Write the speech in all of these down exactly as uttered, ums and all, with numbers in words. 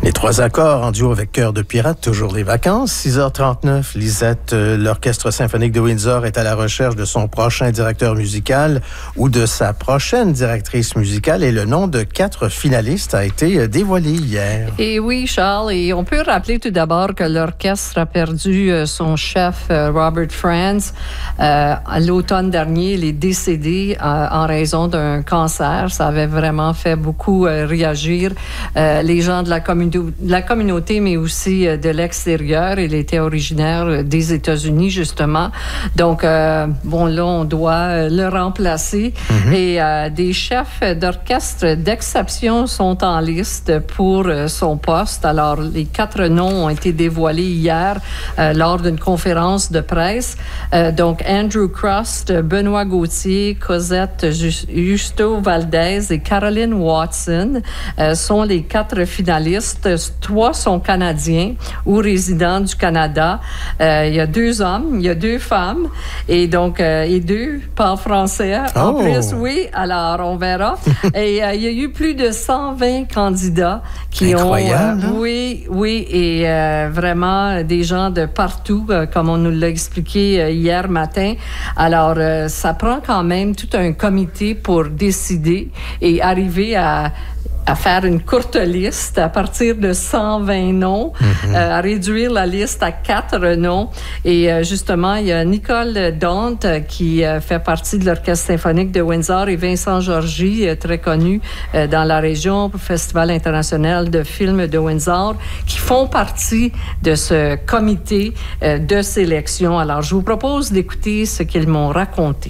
Les trois accords en duo avec Cœur de Pirate, toujours les vacances. six heures trente-neuf, Lisette, euh, l'Orchestre symphonique de Windsor est à la recherche de son prochain directeur musical ou de sa prochaine directrice musicale et le nom de quatre finalistes a été dévoilé hier. Et oui, Charles, et on peut rappeler tout d'abord que l'orchestre a perdu euh, son chef euh, Robert Franz. Euh, à l'automne dernier, il est décédé euh, en raison d'un cancer. Ça avait vraiment fait beaucoup euh, réagir euh, les gens de la communauté de la communauté, mais aussi de l'extérieur. Il était originaire des États-Unis, justement. Donc, euh, bon, là, on doit le remplacer. Mm-hmm. Et euh, des chefs d'orchestre d'exception sont en liste pour euh, son poste. Alors, les quatre noms ont été dévoilés hier euh, lors d'une conférence de presse. Euh, donc, Andrew Crust, Benoît Gauthier, Cosette Justo Valdez et Caroline Watson euh, sont les quatre finalistes. Trois sont canadiens ou résidents du Canada. Euh, il y a deux hommes, il y a deux femmes et donc euh, et deux parlent français. Oh. En plus, oui. Alors, on verra. Et euh, il y a eu plus de cent vingt candidats qui Incroyable, ont... Euh, hein? Oui, oui. Et euh, vraiment des gens de partout, euh, comme on nous l'a expliqué euh, hier matin. Alors, euh, ça prend quand même tout un comité pour décider et arriver à à faire une courte liste à partir de cent vingt noms, mm-hmm. euh, à réduire la liste à quatre noms. Et euh, justement, il y a Nicole Dante euh, qui euh, fait partie de l'Orchestre symphonique de Windsor et Vincent Georgi, euh, très connu euh, dans la région pour le Festival international de films de Windsor, qui font partie de ce comité euh, de sélection. Alors, je vous propose d'écouter ce qu'ils m'ont raconté.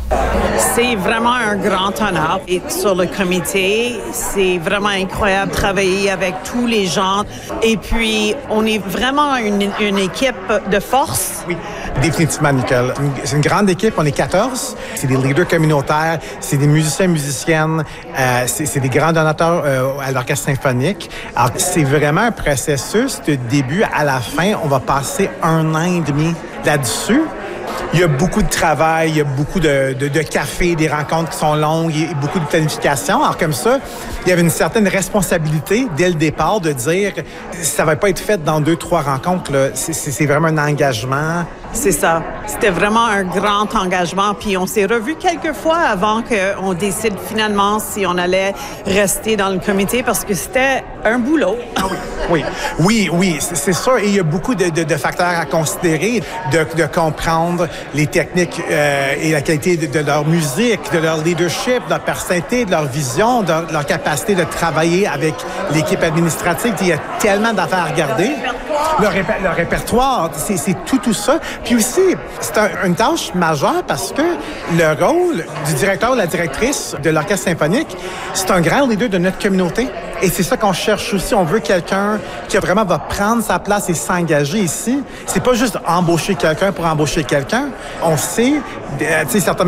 C'est vraiment un grand honneur d'être sur le comité. C'est vraiment incroyable de travailler avec tous les gens. Et puis, on est vraiment une, une équipe de force. Oui, définitivement, Nicole. C'est une grande équipe. On est quatorze. C'est des leaders communautaires. C'est des musiciens, musiciennes. Euh, c'est, c'est des grands donateurs euh, à l'orchestre symphonique. Alors, c'est vraiment un processus de début à la fin. On va passer un an et demi là-dessus. Il y a beaucoup de travail, il y a beaucoup de, de, de café, des rencontres qui sont longues, et beaucoup de planification. Alors comme ça, il y avait une certaine responsabilité dès le départ de dire ça va pas être fait dans deux, trois rencontres. Là. C'est, c'est vraiment un engagement. C'est ça. C'était vraiment un grand engagement. Puis on s'est revus quelques fois avant qu'on décide finalement si on allait rester dans le comité parce que c'était un boulot. Oui, oui, oui, c'est, c'est sûr. Et il y a beaucoup de, de, de facteurs à considérer, de, de comprendre les techniques euh, et la qualité de, de leur musique, de leur leadership, de leur personnalité, de leur vision, de leur, de leur capacité de travailler avec l'équipe administrative. Il y a tellement d'affaires à regarder. Le, réper, le répertoire, c'est, c'est tout, tout ça. Puis aussi, c'est un, une tâche majeure parce que le rôle du directeur ou de la directrice de l'orchestre symphonique, c'est un grand leader de notre communauté. Et c'est ça qu'on cherche aussi. On veut quelqu'un qui vraiment va prendre sa place et s'engager ici. C'est pas juste embaucher quelqu'un pour embaucher quelqu'un. On sait, tu sais, certainement